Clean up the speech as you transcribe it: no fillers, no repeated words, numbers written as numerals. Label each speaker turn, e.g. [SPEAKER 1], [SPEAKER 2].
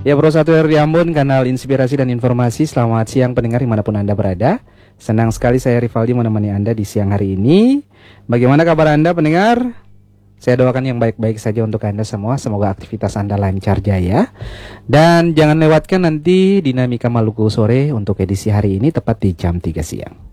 [SPEAKER 1] Ya Pro 1 RRI Ambon, kanal inspirasi dan informasi. Selamat siang pendengar dimanapun Anda berada. Senang sekali saya Rivaldi menemani Anda di siang hari ini. Bagaimana kabar Anda pendengar? Saya doakan yang baik-baik saja untuk Anda semua. Semoga aktivitas Anda lancar jaya. Dan jangan lewatkan nanti Dinamika Maluku sore untuk edisi hari ini tepat di jam 3 siang.